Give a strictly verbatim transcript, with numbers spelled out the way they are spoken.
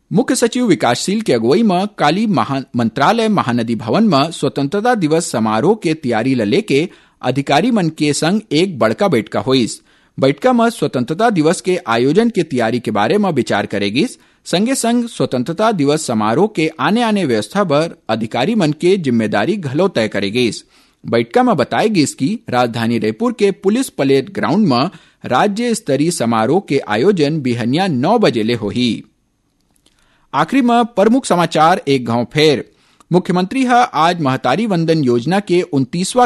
मुख्य सचिव विकासशील के अगुवाई में काली महा मंत्रालय महानदी भवन में स्वतंत्रता दिवस समारोह के तैयारी ल लेके अधिकारी मन के संग एक बड़का बैठका हुईस। बैठका में स्वतंत्रता दिवस के आयोजन के तैयारी के बारे में विचार करेगिस। संगे संग स्वतंत्रता दिवस समारोह के आने आने व्यवस्था पर अधिकारी मन के जिम्मेदारी घलो तय करेगिस। बैठका में बताएगिस कि राजधानी रायपुर के पुलिस परेड ग्राउंड में राज्य स्तरीय समारोह के आयोजन बिहनिया नौ बजे ले होही। आखिरी में प्रमुख समाचार एक गांव फेर। मुख्यमंत्री हा आज महतारी वंदन योजना के उनतीसवां